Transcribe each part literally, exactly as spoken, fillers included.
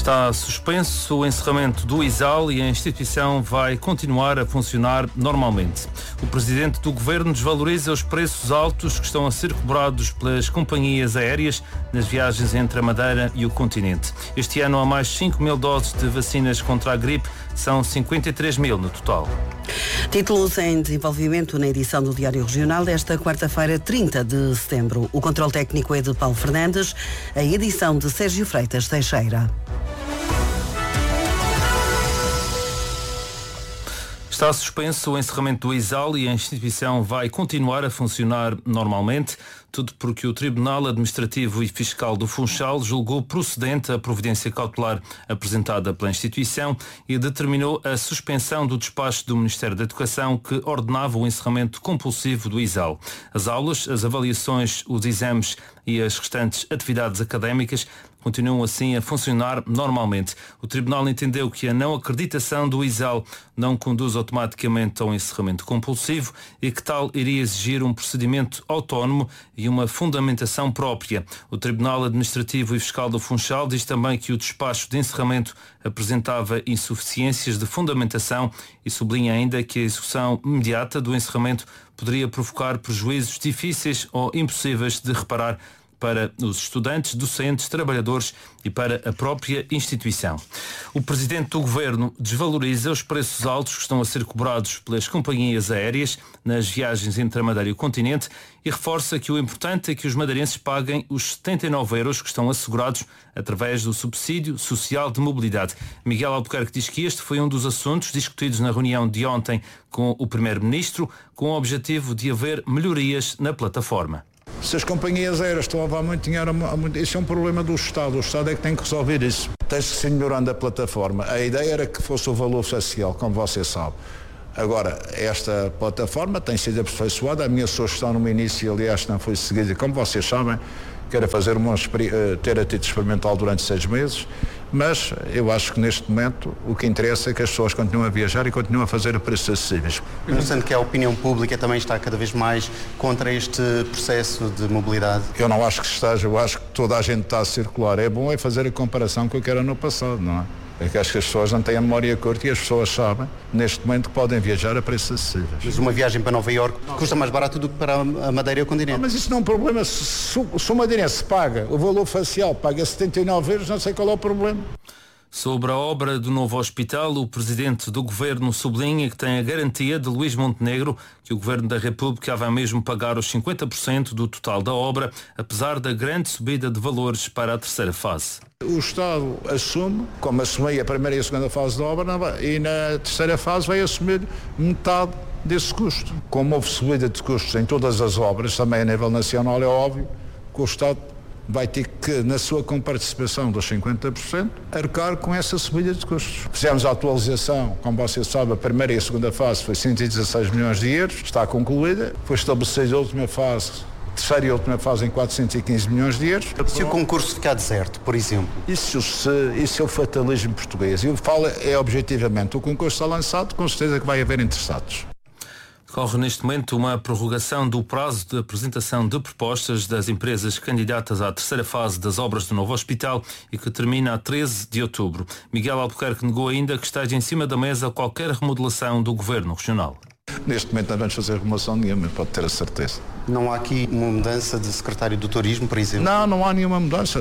Está suspenso o encerramento do ISAL e a instituição vai continuar a funcionar normalmente. O presidente do governo desvaloriza os preços altos que estão a ser cobrados pelas companhias aéreas nas viagens entre a Madeira e o continente. Este ano há mais cinco mil doses de vacinas contra a gripe, são cinquenta e três mil no total. Títulos em desenvolvimento na edição do Diário Regional desta quarta-feira, trinta de setembro. O controle técnico é de Paulo Fernandes, a edição de Sérgio Freitas Teixeira. Está suspenso o encerramento do ISAL e a instituição vai continuar a funcionar normalmente, tudo porque o Tribunal Administrativo e Fiscal do Funchal julgou procedente a providência cautelar apresentada pela instituição e determinou a suspensão do despacho do Ministério da Educação que ordenava o encerramento compulsivo do ISAL. As aulas, as avaliações, os exames e as restantes atividades académicas continuam assim a funcionar normalmente. O Tribunal entendeu que a não acreditação do ISAL não conduz automaticamente a um encerramento compulsivo e que tal iria exigir um procedimento autónomo e uma fundamentação própria. O Tribunal Administrativo e Fiscal do Funchal diz também que o despacho de encerramento apresentava insuficiências de fundamentação e sublinha ainda que a execução imediata do encerramento poderia provocar prejuízos difíceis ou impossíveis de reparar para os estudantes, docentes, trabalhadores e para a própria instituição. O presidente do governo desvaloriza os preços altos que estão a ser cobrados pelas companhias aéreas nas viagens entre a Madeira e o continente e reforça que o importante é que os madeirenses paguem os setenta e nove euros que estão assegurados através do subsídio social de mobilidade. Miguel Albuquerque diz que este foi um dos assuntos discutidos na reunião de ontem com o primeiro-ministro, com o objetivo de haver melhorias na plataforma. Se as companhias aéreas estão a levar muito dinheiro, isso é um problema do Estado. O Estado é que tem que resolver isso. Tem-se que ser melhorando a plataforma. A ideia era que fosse o valor social, como você sabe. Agora, esta plataforma tem sido aperfeiçoada. A minha sugestão no início, aliás, não foi seguida, como vocês sabem, que era fazer uma, ter a título experimental durante seis meses. Mas eu acho que neste momento o que interessa é que as pessoas continuem a viajar e continuem a fazer a preços acessíveis. Pensando que a opinião pública também está cada vez mais contra este processo de mobilidade? Eu não acho que esteja, eu acho que toda a gente está a circular. É bom é fazer a comparação com o que era no passado, não é? É que acho que as pessoas não têm a memória curta e as pessoas sabem, neste momento, que podem viajar a preços acessíveis. Mas uma viagem para Nova Iorque custa mais barato do que para a Madeira e o continente. Ah, mas isso não é um problema. Se, se o madeirense paga, o valor facial paga setenta e nove euros, não sei qual é o problema. Sobre a obra do novo hospital, o presidente do governo sublinha que tem a garantia de Luís Montenegro que o governo da República vai mesmo pagar os cinquenta por cento do total da obra, apesar da grande subida de valores para a terceira fase. O Estado assume, como assumia a primeira e a segunda fase da obra, e na terceira fase vai assumir metade desse custo. Como houve subida de custos em todas as obras, também a nível nacional, é óbvio que o Estado vai ter que, na sua comparticipação dos cinquenta por cento, arcar com essa subida de custos. Fizemos a atualização, como você sabe, a primeira e a segunda fase foi cento e dezasseis milhões de euros, está concluída, foi estabelecida a última fase, terceira e última fase em quatrocentos e quinze milhões de euros. Se o concurso ficar deserto, por exemplo? Isso, se, isso é o fatalismo português. Eu falo é objetivamente, o concurso está lançado, com certeza que vai haver interessados. Corre neste momento uma prorrogação do prazo de apresentação de propostas das empresas candidatas à terceira fase das obras do novo hospital e que termina a treze de outubro. Miguel Albuquerque negou ainda que esteja em cima da mesa qualquer remodelação do governo regional. Neste momento não vamos fazer remodelação nenhuma, pode ter a certeza. Não há aqui uma mudança de secretário do Turismo, por exemplo? Não, não há nenhuma mudança.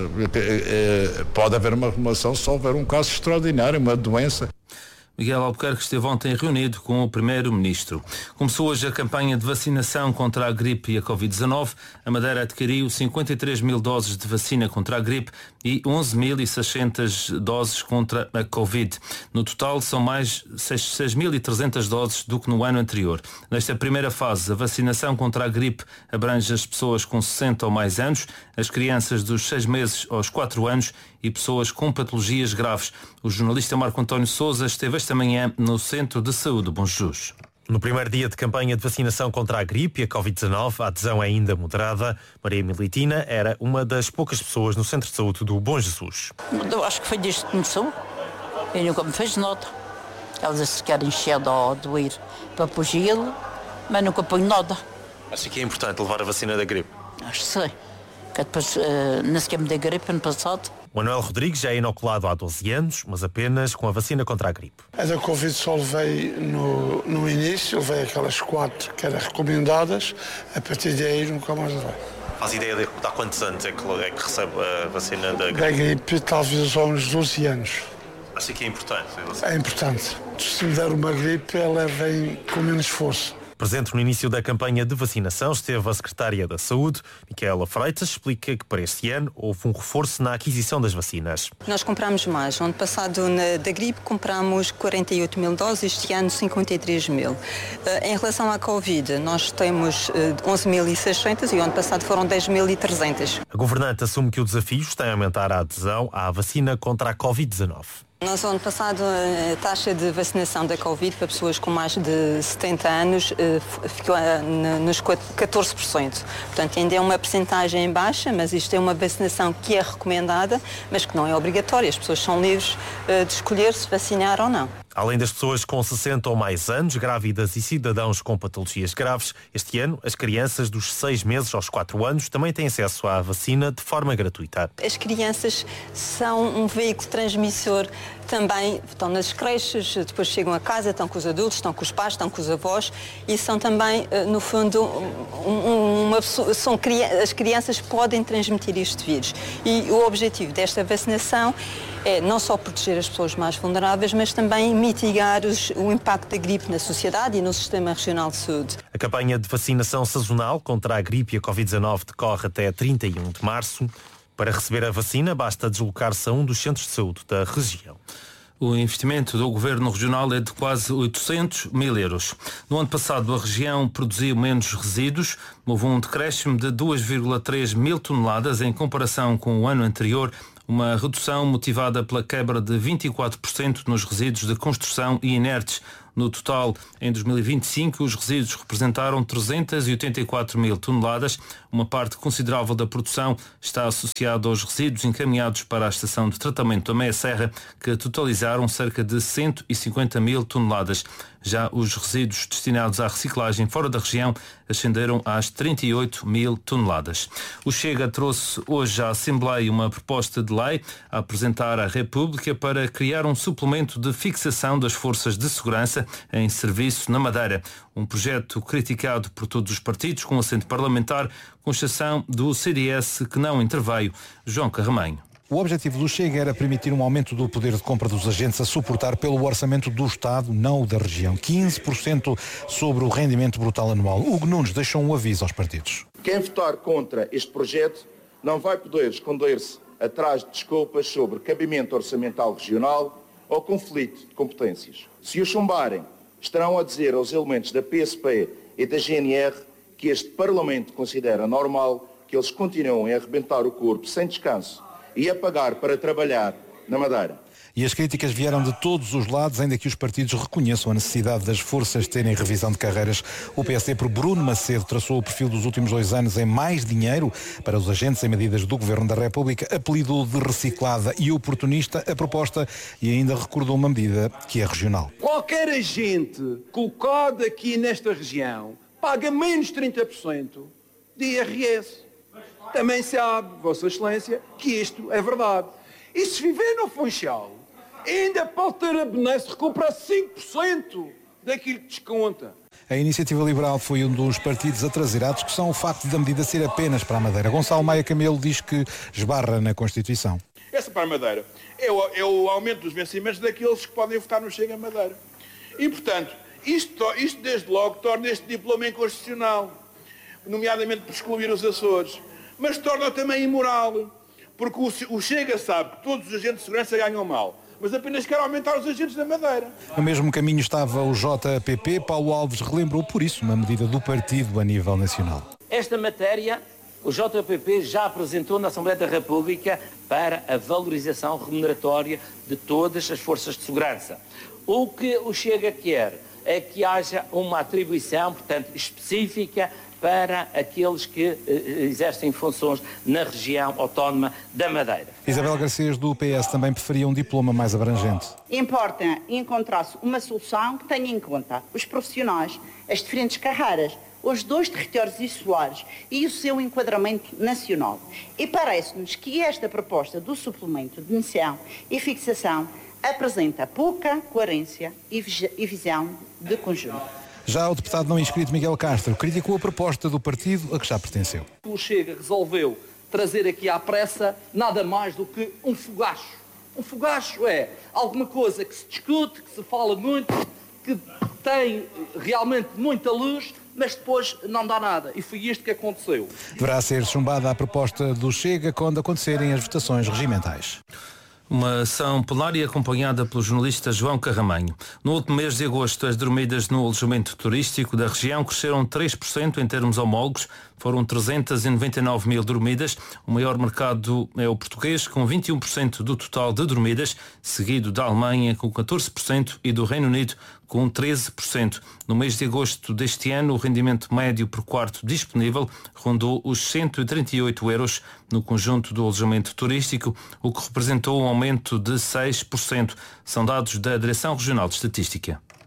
Pode haver uma remodelação se houver um caso extraordinário, uma doença. Miguel Albuquerque esteve ontem reunido com o primeiro-ministro. Começou hoje a campanha de vacinação contra a gripe e a covid dezanove. A Madeira adquiriu cinquenta e três mil doses de vacina contra a gripe e onze mil e seiscentas doses contra a Covid. No total, são mais seis mil e trezentas doses do que no ano anterior. Nesta primeira fase, a vacinação contra a gripe abrange as pessoas com sessenta ou mais anos, as crianças dos seis meses aos quatro anos e pessoas com patologias graves. O jornalista Marco António Sousa esteve esta manhã no Centro de Saúde Bom Jesus. No primeiro dia de campanha de vacinação contra a gripe e a covid dezanove, a adesão é ainda moderada. Maria Militina era uma das poucas pessoas no Centro de Saúde do Bom Jesus. Eu acho que foi desde que começou. Eu nunca me fez nada. Elas se querem encher ou doer para pôr gelo, mas nunca põe nada. Acha que é importante levar a vacina da gripe? Acho que sim. Que depois uh, nem sequer me dei gripe ano passado. Manuel Rodrigues já é inoculado há doze anos, mas apenas com a vacina contra a gripe. A da Covid só levei no, no início, levei aquelas quatro que eram recomendadas, a partir daí nunca mais levei. Faz ideia de há quantos anos é que, é que recebe a vacina da gripe? Da gripe talvez há uns doze anos. Acho que é importante. É importante. Se me der uma gripe, ela vem com menos força. Presente no início da campanha de vacinação esteve a Secretária da Saúde, Micaela Freitas, explica que para este ano houve um reforço na aquisição das vacinas. Nós compramos mais. No ano passado, na, da gripe, compramos quarenta e oito mil doses, este ano cinquenta e três mil. Uh, em relação à Covid, nós temos uh, onze mil e seiscentos e o ano passado foram dez mil e trezentos. A governante assume que o desafio está a aumentar a adesão à vacina contra a covid dezanove. Nós, ano passado, a taxa de vacinação da Covid para pessoas com mais de setenta anos ficou nos catorze por cento. Portanto, ainda é uma percentagem baixa, mas isto é uma vacinação que é recomendada, mas que não é obrigatória. As pessoas são livres de escolher se vacinar ou não. Além das pessoas com sessenta ou mais anos, grávidas e cidadãos com patologias graves, este ano as crianças dos seis meses aos quatro anos também têm acesso à vacina de forma gratuita. As crianças são um veículo transmissor, também estão nas creches, depois chegam a casa, estão com os adultos, estão com os pais, estão com os avós e são também, no fundo, uma pessoa, são, as crianças podem transmitir este vírus. E o objetivo desta vacinação é não só proteger as pessoas mais vulneráveis, mas também mitigar os, o impacto da gripe na sociedade e no Sistema Regional de Saúde. A campanha de vacinação sazonal contra a gripe e a covid dezanove decorre até trinta e um de março. Para receber a vacina, basta deslocar-se a um dos centros de saúde da região. O investimento do Governo Regional é de quase oitocentos mil euros. No ano passado, a região produziu menos resíduos. Houve um decréscimo de duas vírgula três mil toneladas em comparação com o ano anterior, uma redução motivada pela quebra de vinte e quatro por cento nos resíduos de construção e inertes. No total, em dois mil e vinte e cinco, os resíduos representaram trezentas e oitenta e quatro mil toneladas. Uma parte considerável da produção está associada aos resíduos encaminhados para a estação de tratamento da Meia Serra, que totalizaram cerca de cento e cinquenta mil toneladas. Já os resíduos destinados à reciclagem fora da região ascenderam às trinta e oito mil toneladas. O Chega trouxe hoje à Assembleia uma proposta de lei a apresentar à República para criar um suplemento de fixação das forças de segurança em serviço na Madeira. Um projeto criticado por todos os partidos, com assento parlamentar, com exceção do C D S, que não interveio. João Carramanho. O objetivo do Chega era permitir um aumento do poder de compra dos agentes a suportar pelo orçamento do Estado, não o da região. quinze por cento sobre o rendimento brutal anual. Hugo Nunes deixou um aviso aos partidos. Quem votar contra este projeto não vai poder esconder-se atrás de desculpas sobre cabimento orçamental regional ou conflito de competências. Se o chumbarem, estarão a dizer aos elementos da P S P e da G N R que este Parlamento considera normal que eles continuem a arrebentar o corpo sem descanso e a pagar para trabalhar na Madeira. E as críticas vieram de todos os lados, ainda que os partidos reconheçam a necessidade das forças terem revisão de carreiras. O P S D, por Bruno Macedo, traçou o perfil dos últimos dois anos em mais dinheiro para os agentes em medidas do Governo da República, apelidou de reciclada e oportunista a proposta e ainda recordou uma medida que é regional. Qualquer agente colocado aqui nesta região paga menos trinta por cento de I R S. Também sabe, Vossa Excelência, que isto é verdade. E se viver no Funchal, ainda pode ter a benesse de recuperar cinco por cento daquilo que desconta. A Iniciativa Liberal foi um dos partidos a trazer à discussão o facto da medida ser apenas para a Madeira. Gonçalo Maia Camelo diz que esbarra na Constituição. Essa para a Madeira é o, é o aumento dos vencimentos daqueles que podem votar no Chega Madeira. E, portanto, isto, isto desde logo torna este diploma inconstitucional, nomeadamente por excluir os Açores. Mas torna também imoral, porque o, o Chega sabe que todos os agentes de segurança ganham mal, mas apenas quer aumentar os agentes da Madeira. No mesmo caminho estava o J P P. Paulo Alves relembrou por isso uma medida do partido a nível nacional. Esta matéria o J P P já apresentou na Assembleia da República para a valorização remuneratória de todas as forças de segurança. O que o Chega quer é que haja uma atribuição, portanto, específica para aqueles que eh, exercem funções na região autónoma da Madeira. Isabel Garcês, do P S, também preferia um diploma mais abrangente. Importa encontrar-se uma solução que tenha em conta os profissionais, as diferentes carreiras, os dois territórios insulares e o seu enquadramento nacional. E parece-nos que esta proposta do suplemento de emissão e fixação apresenta pouca coerência e visão de conjunto. Já o deputado não inscrito Miguel Castro criticou a proposta do partido a que já pertenceu. O Chega resolveu trazer aqui à pressa nada mais do que um fogacho. Um fogacho é alguma coisa que se discute, que se fala muito, que tem realmente muita luz, mas depois não dá nada. E foi isto que aconteceu. Deverá ser chumbada a proposta do Chega quando acontecerem as votações regimentais. Uma ação plenária acompanhada pelo jornalista João Carramanho. No último mês de agosto, as dormidas no alojamento turístico da região cresceram três por cento em termos homólogos. Foram trezentas e noventa e nove mil dormidas. O maior mercado é o português, com vinte e um por cento do total de dormidas, seguido da Alemanha, com catorze por cento, e do Reino Unido, com treze por cento. No mês de agosto deste ano, o rendimento médio por quarto disponível rondou os cento e trinta e oito euros no conjunto do alojamento turístico, o que representou um aumento de seis por cento. São dados da Direção Regional de Estatística.